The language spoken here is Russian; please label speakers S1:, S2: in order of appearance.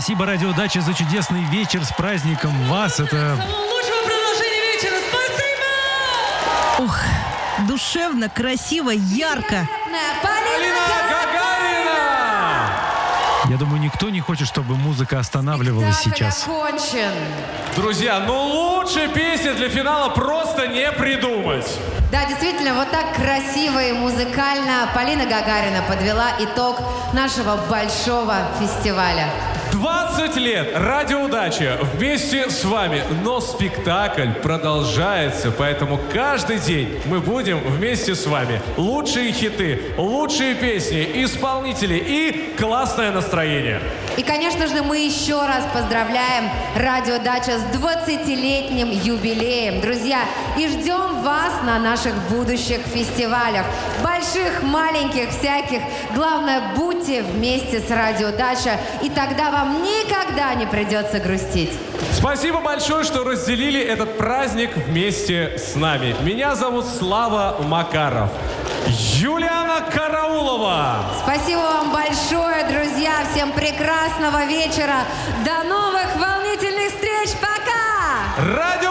S1: Спасибо, Радио Дача, за чудесный вечер. С праздником вас. Это...
S2: Самого лучшего продолжения вечера. Спасибо!
S3: Ух, душевно, красиво, ярко.
S4: Полина Гагарина!
S1: Я думаю, никто не хочет, чтобы музыка останавливалась сейчас.
S5: Окончен.
S4: Друзья, ну лучше песни для финала просто не придумать.
S5: Да, действительно, вот так красиво и музыкально Полина Гагарина подвела итог нашего большого фестиваля.
S4: 20 лет Радио Удача вместе с вами, но спектакль продолжается, поэтому каждый день мы будем вместе с вами. Лучшие хиты, лучшие песни, исполнители и классное настроение.
S5: И, конечно же, мы еще раз поздравляем Радио Дача с 20-летним юбилеем, друзья, и ждем вас на наших будущих фестивалях. Больших, маленьких, всяких. Главное, будьте вместе с Радио Дача, и тогда вам никогда не придется грустить.
S4: Спасибо большое, что разделили этот праздник вместе с нами. Меня зовут Слава Макаров. Юлиана Караулова.
S5: Спасибо вам большое, друзья. Всем прекрасного вечера. До новых волнительных встреч. Пока!